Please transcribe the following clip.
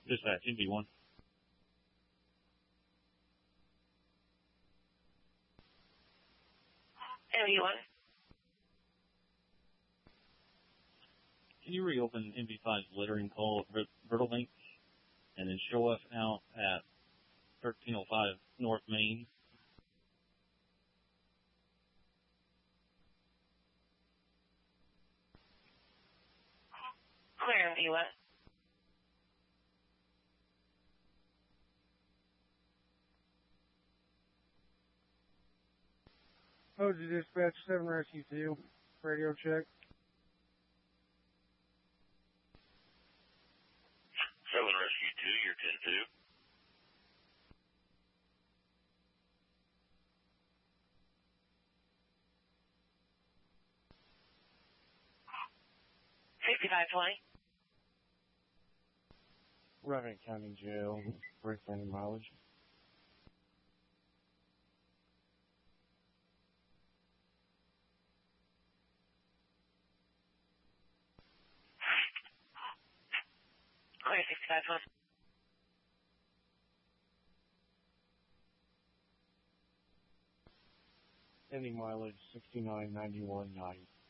Dispatch, NV1. NV1. Can you reopen NV5's littering call at Brittle Link and then show us out at 1305 North Main? Clear, NV1. Oh, dispatch 7 Rescue 2. Radio check. 7 Rescue 2, you're 10-2. $6520. Revenant County Jail. Break any mileage. Clear, 6520. Any mileage 69.91.9.